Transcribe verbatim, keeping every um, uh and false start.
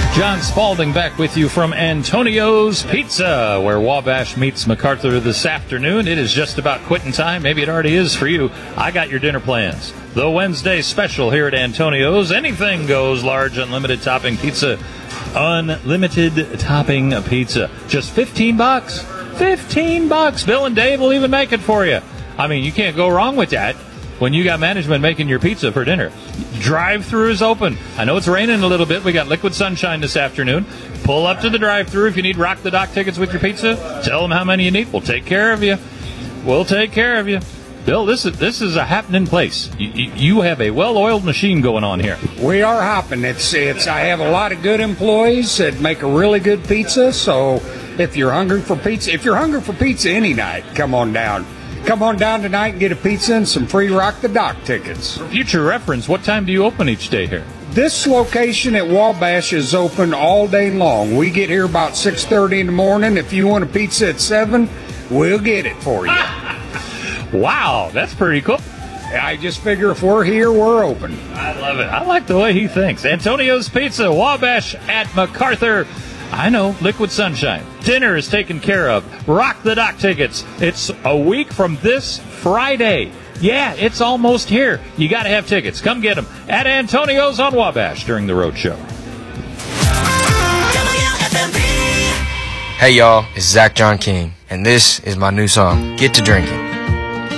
John Spalding back with you from Antonio's Pizza, where Wabash meets MacArthur this afternoon. It is just about quitting time. Maybe it already is for you. I got your dinner plans. The Wednesday special here at Antonio's. Anything goes. Large, unlimited topping pizza. Unlimited topping pizza. Just fifteen bucks. fifteen bucks. Bill and Dave will even make it for you. I mean, you can't go wrong with that when you got management making your pizza for dinner. Drive-thru is open. I know it's raining a little bit. We got liquid sunshine this afternoon. Pull up to the drive-thru if you need Rock the Dock tickets with your pizza. Tell them how many you need. We'll take care of you. We'll take care of you. Bill, this is this is a happening place. You, you, you have a well-oiled machine going on here. We are hopping. It's it's. I have a lot of good employees that make a really good pizza. So if you're hungry for pizza, if you're hungry for pizza any night, come on down. Come on down tonight and get a pizza and some free Rock the Dock tickets. For future reference, what time do you open each day here? This location at Wabash is open all day long. We get here about six thirty in the morning. If you want a pizza at seven, we'll get it for you. Wow, that's pretty cool. I just figure if we're here, we're open. I love it. I like the way he thinks. Antonio's Pizza, Wabash at MacArthur. I know, liquid sunshine. Dinner is taken care of. Rock the Dock tickets. It's a week from this Friday. Yeah, it's almost here. You got to have tickets. Come get them at Antonio's on Wabash during the road show. Hey, y'all, it's Zach John King, and this is my new song, Get to Drinking.